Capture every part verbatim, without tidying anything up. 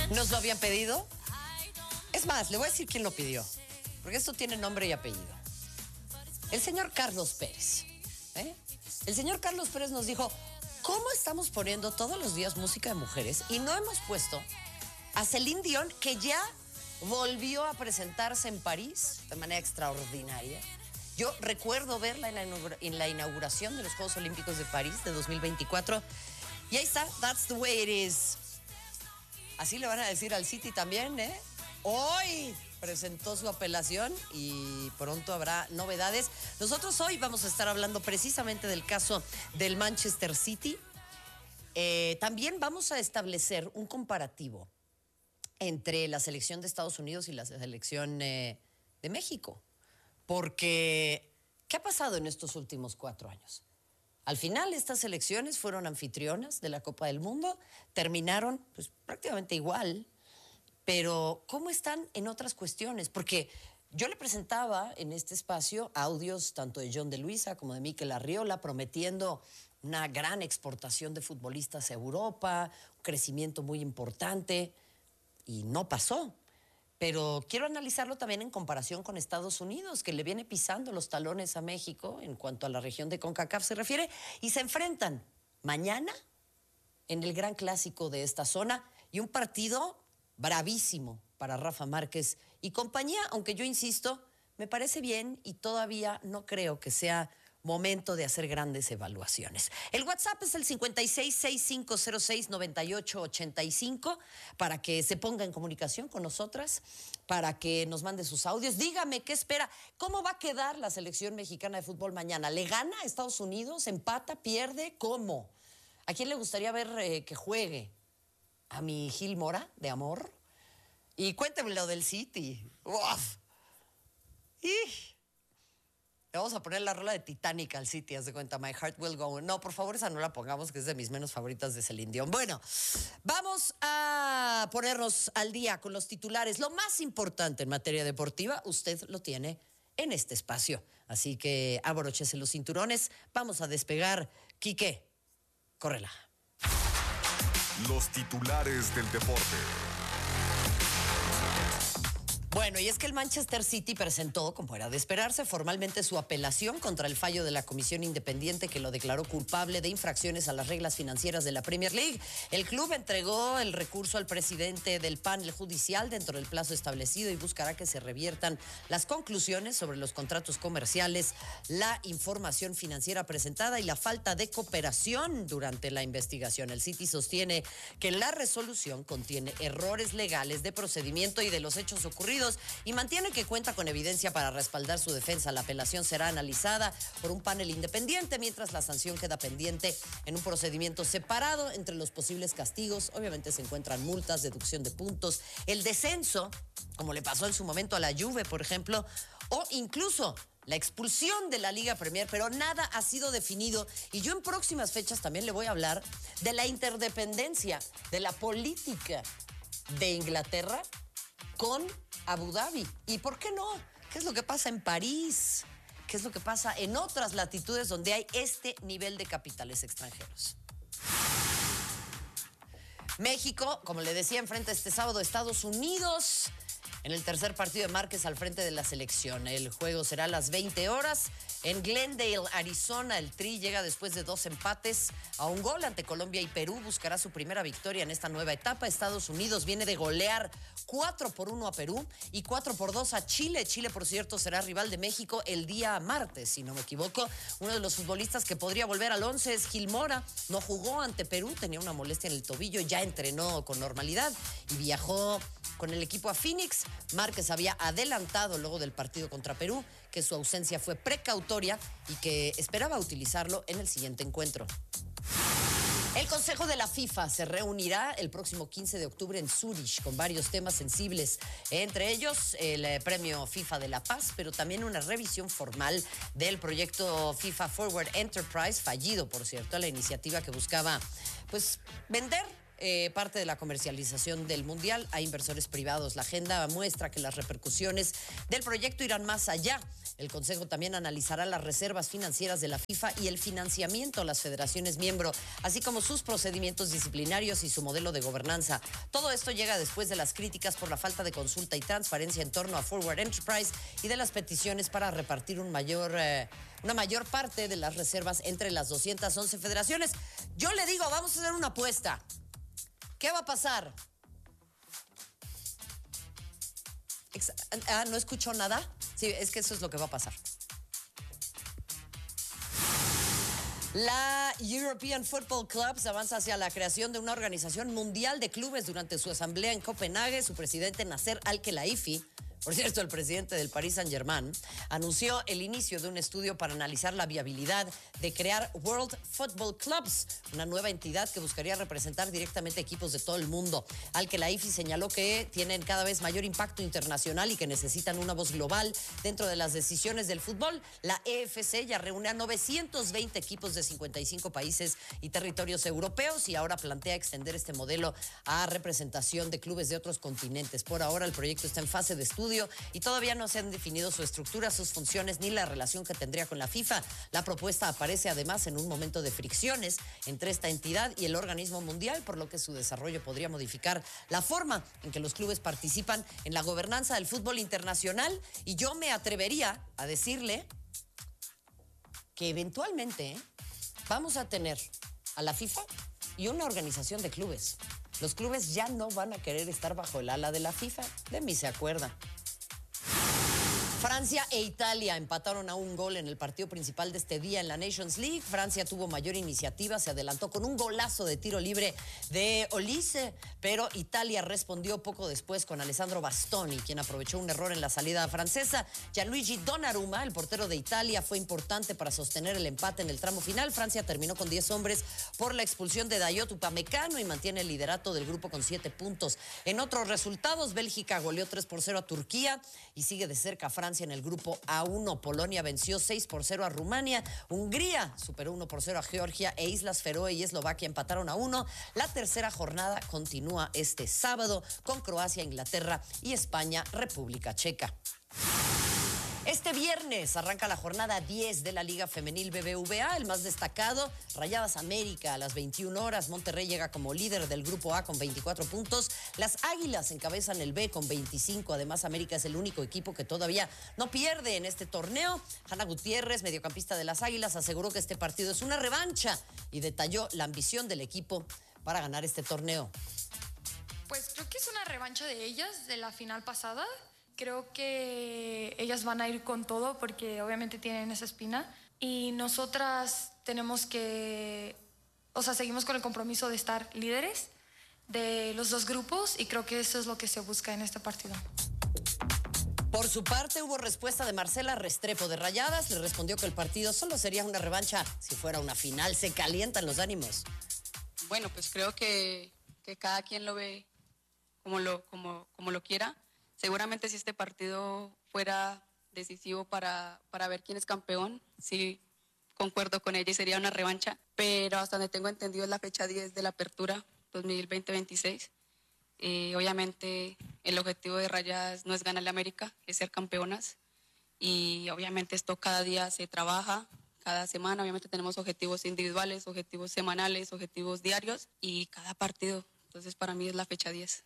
¿Nos lo habían pedido? Es más, le voy a decir quién lo pidió, porque esto tiene nombre y apellido. El señor Carlos Pérez. ¿eh? El señor Carlos Pérez nos dijo, ¿cómo estamos poniendo todos los días música de mujeres y no hemos puesto a Celine Dion, que ya volvió a presentarse en París de manera extraordinaria? Yo recuerdo verla en la, inaugura- en la inauguración de los Juegos Olímpicos de París de dos mil veinticuatro. Y ahí está, that's the way it is. Así le van a decir al City también, ¿eh? Hoy presentó su apelación y pronto habrá novedades. Nosotros hoy vamos a estar hablando precisamente del caso del Manchester City. Eh, también vamos a establecer un comparativo entre la selección de Estados Unidos y la selección eh, de México. Porque, ¿qué ha pasado en estos últimos cuatro años? Al final, estas selecciones fueron anfitrionas de la Copa del Mundo, terminaron pues, prácticamente igual, pero ¿cómo están en otras cuestiones? Porque yo le presentaba en este espacio audios tanto de John de Luisa como de Mikel Arriola prometiendo una gran exportación de futbolistas a Europa, un crecimiento muy importante, y no pasó. Pero quiero analizarlo también en comparación con Estados Unidos, que le viene pisando los talones a México en cuanto a la región de CONCACAF se refiere, y se enfrentan mañana en el gran clásico de esta zona, y un partido bravísimo para Rafa Márquez y compañía, aunque yo insisto, me parece bien y todavía no creo que sea momento de hacer grandes evaluaciones. El WhatsApp es el cincuenta y seis, sesenta y cinco cero seis, noventa y ocho ochenta y cinco para que se ponga en comunicación con nosotras, para que nos mande sus audios. Dígame, ¿qué espera? ¿Cómo va a quedar la selección mexicana de fútbol mañana? ¿Le gana a Estados Unidos? ¿Empata? ¿Pierde? ¿Cómo? ¿A quién le gustaría ver eh, que juegue? ¿A mi Gil Mora, de amor? Y cuénteme lo del City. ¡Uf! ¡Y! Le vamos a poner la rola de Titanic al City, haz de cuenta, My Heart Will Go On. No, por favor, esa no la pongamos, que es de mis menos favoritas de Celine Dion. Bueno, vamos a ponernos al día con los titulares. Lo más importante en materia deportiva, usted lo tiene en este espacio. Así que abróchese los cinturones. Vamos a despegar. Quique, córrela. Los titulares del deporte. Bueno, y es que el Manchester City presentó, como era de esperarse, formalmente su apelación contra el fallo de la Comisión Independiente que lo declaró culpable de infracciones a las reglas financieras de la Premier League. El club entregó el recurso al presidente del panel judicial dentro del plazo establecido y buscará que se reviertan las conclusiones sobre los contratos comerciales, la información financiera presentada y la falta de cooperación durante la investigación. El City sostiene que la resolución contiene errores legales de procedimiento y de los hechos ocurridos y mantiene que cuenta con evidencia para respaldar su defensa. La apelación será analizada por un panel independiente, mientras la sanción queda pendiente en un procedimiento separado. Entre los posibles castigos, obviamente se encuentran multas, deducción de puntos, el descenso, como le pasó en su momento a la Juve, por ejemplo, o incluso la expulsión de la Liga Premier, pero nada ha sido definido. Y yo en próximas fechas también le voy a hablar de la interdependencia, de la política de Inglaterra con Abu Dhabi. ¿Y por qué no? ¿Qué es lo que pasa en París? ¿Qué es lo que pasa en otras latitudes donde hay este nivel de capitales extranjeros? México, como le decía, enfrenta este sábado a Estados Unidos en el tercer partido de Márquez al frente de la selección. El juego será a las veinte horas en Glendale, Arizona. El Tri llega después de dos empates a un gol ante Colombia y Perú. Buscará su primera victoria en esta nueva etapa. Estados Unidos viene de golear cuatro por uno a Perú y cuatro por dos a Chile. Chile, por cierto, será rival de México el día martes, si no me equivoco. Uno de los futbolistas que podría volver al once es Gil Mora. No jugó ante Perú, tenía una molestia en el tobillo, ya entrenó con normalidad y viajó con el equipo a Phoenix. Márquez había adelantado luego del partido contra Perú que su ausencia fue precautoria y que esperaba utilizarlo en el siguiente encuentro. El Consejo de la FIFA se reunirá el próximo quince de octubre en Zúrich con varios temas sensibles, entre ellos el eh, premio FIFA de la Paz, pero también una revisión formal del proyecto FIFA Forward Enterprise, fallido, por cierto, la iniciativa que buscaba pues vender eh, parte de la comercialización del Mundial a inversores privados. La agenda muestra que las repercusiones del proyecto irán más allá. El Consejo también analizará las reservas financieras de la FIFA y el financiamiento a las federaciones miembro, así como sus procedimientos disciplinarios y su modelo de gobernanza. Todo esto llega después de las críticas por la falta de consulta y transparencia en torno a Forward Enterprise y de las peticiones para repartir un mayor, eh, una mayor parte de las reservas entre las doscientas once federaciones. Yo le digo, vamos a hacer una apuesta. ¿Qué va a pasar? Ex- ah, ¿no escuchó nada? Sí, es que eso es lo que va a pasar. La European Football Clubs avanza hacia la creación de una organización mundial de clubes. Durante su asamblea en Copenhague, su presidente Nasser Al-Khelaifi, por cierto, el presidente del Paris Saint-Germain, anunció el inicio de un estudio para analizar la viabilidad de crear World Football Clubs, una nueva entidad que buscaría representar directamente equipos de todo el mundo. Al-Khelaifi señaló que tienen cada vez mayor impacto internacional y que necesitan una voz global dentro de las decisiones del fútbol. La E F C ya reúne a novecientos veinte equipos de cincuenta y cinco países y territorios europeos y ahora plantea extender este modelo a representación de clubes de otros continentes. Por ahora, el proyecto está en fase de estudio y todavía no se han definido su estructura, sus funciones ni la relación que tendría con la FIFA. La propuesta aparece además en un momento de fricciones entre esta entidad y el organismo mundial, por lo que su desarrollo podría modificar la forma en que los clubes participan en la gobernanza del fútbol internacional. Y yo me atrevería a decirle que eventualmente ¿eh? vamos a tener a la FIFA y una organización de clubes. Los clubes ya no van a querer estar bajo el ala de la FIFA. De mí se acuerdan. Francia e Italia empataron a un gol en el partido principal de este día en la Nations League. Francia tuvo mayor iniciativa, se adelantó con un golazo de tiro libre de Olise, pero Italia respondió poco después con Alessandro Bastoni, quien aprovechó un error en la salida francesa. Gianluigi Donnarumma, el portero de Italia, fue importante para sostener el empate en el tramo final. Francia terminó con diez hombres por la expulsión de Dayot Upamecano y mantiene el liderato del grupo con siete puntos. En otros resultados, Bélgica goleó tres por cero a Turquía y sigue de cerca a Francia en el grupo A uno. Polonia venció seis por cero a Rumania. Hungría superó uno por cero a Georgia e Islas Feroe y Eslovaquia empataron a uno. La tercera jornada continúa este sábado con Croacia, Inglaterra y España, República Checa. Este viernes arranca la jornada diez de la Liga Femenil B B V A, el más destacado, Rayadas América a las veintiuna horas. Monterrey llega como líder del Grupo A con veinticuatro puntos. Las Águilas encabezan el B con veinticinco. Además, América es el único equipo que todavía no pierde en este torneo. Hanna Gutiérrez, mediocampista de las Águilas, aseguró que este partido es una revancha y detalló la ambición del equipo para ganar este torneo. Pues creo que es una revancha de ellas de la final pasada. Creo que ellas van a ir con todo porque obviamente tienen esa espina y nosotras tenemos que, o sea, seguimos con el compromiso de estar líderes de los dos grupos y creo que eso es lo que se busca en este partido. Por su parte, hubo respuesta de Marcela Restrepo de Rayadas. Le respondió que el partido solo sería una revancha si fuera una final. Se calientan los ánimos. Bueno, pues creo que, que cada quien lo ve como lo, como, como lo quiera. Seguramente si este partido fuera decisivo para, para ver quién es campeón, sí concuerdo con ella y sería una revancha, pero hasta donde tengo entendido es la fecha diez de la apertura dos mil veinte veintiséis. Eh, obviamente el objetivo de Rayadas no es ganarle a América, es ser campeonas y obviamente esto cada día se trabaja, cada semana obviamente tenemos objetivos individuales, objetivos semanales, objetivos diarios y cada partido, entonces para mí es la fecha diez.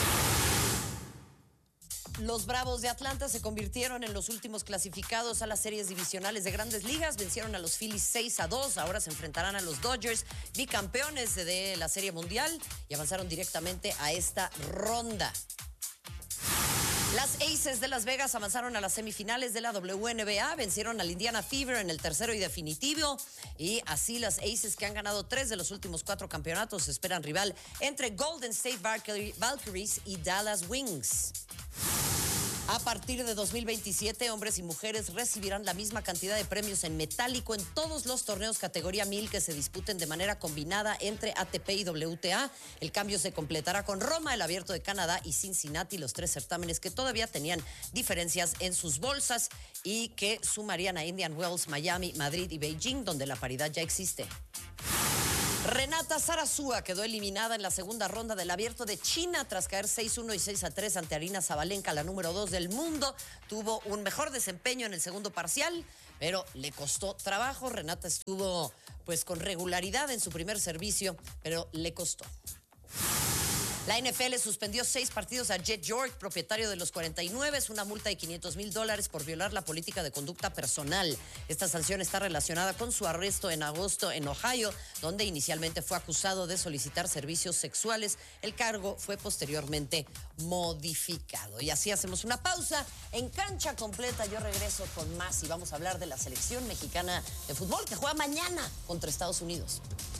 Los Bravos de Atlanta se convirtieron en los últimos clasificados a las series divisionales de Grandes Ligas. Vencieron a los Phillies seis a dos. Ahora se enfrentarán a los Dodgers, bicampeones de la Serie Mundial, y avanzaron directamente a esta ronda. Las Aces de Las Vegas avanzaron a las semifinales de la W N B A, vencieron al Indiana Fever en el tercero y definitivo, y así las Aces, que han ganado tres de los últimos cuatro campeonatos, esperan rival entre Golden State Valkyries y Dallas Wings. A partir de dos mil veintisiete, hombres y mujeres recibirán la misma cantidad de premios en metálico en todos los torneos categoría mil que se disputen de manera combinada entre A T P y W T A. El cambio se completará con Roma, el Abierto de Canadá y Cincinnati, los tres certámenes que todavía tenían diferencias en sus bolsas y que sumarían a Indian Wells, Miami, Madrid y Beijing, donde la paridad ya existe. Renata Renata Zarazúa quedó eliminada en la segunda ronda del Abierto de China tras caer seis uno y seis a tres ante Aryna Sabalenka, la número dos del mundo. Tuvo un mejor desempeño en el segundo parcial, pero le costó trabajo. Renata estuvo pues con regularidad en su primer servicio, pero le costó. La N F L suspendió seis partidos a Jet York, propietario de los cuarenta y nueve, es una multa de quinientos mil dólares por violar la política de conducta personal. Esta sanción está relacionada con su arresto en agosto en Ohio, donde inicialmente fue acusado de solicitar servicios sexuales. El cargo fue posteriormente modificado. Y así hacemos una pausa. En Cancha Completa yo regreso con más y vamos a hablar de la selección mexicana de fútbol que juega mañana contra Estados Unidos.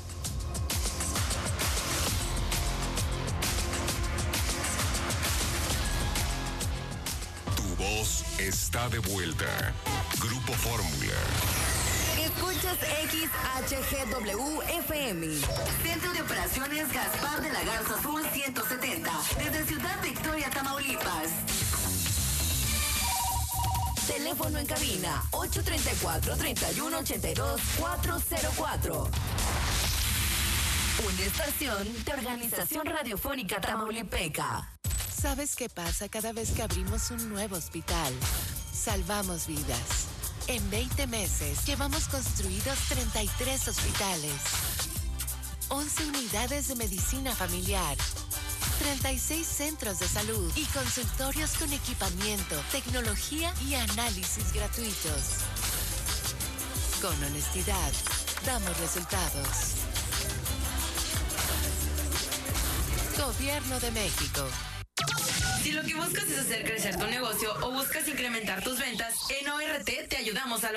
Voz está de vuelta. Grupo Fórmula. Escuchas X H G W F M. Centro de Operaciones Gaspar de la Garza Azul ciento setenta. Desde Ciudad Victoria, Tamaulipas. Teléfono en cabina ocho tres cuatro, tres uno ocho dos, cuatro cero cuatro. Una estación de Organización Radiofónica Tamaulipeca. ¿Sabes qué pasa cada vez que abrimos un nuevo hospital? Salvamos vidas. En veinte meses llevamos construidos treinta y tres hospitales, once unidades de medicina familiar, treinta y seis centros de salud y consultorios con equipamiento, tecnología y análisis gratuitos. Con honestidad, damos resultados. Gobierno de México. Si lo que buscas es hacer crecer tu negocio o buscas incrementar tus ventas, en O R T te ayudamos a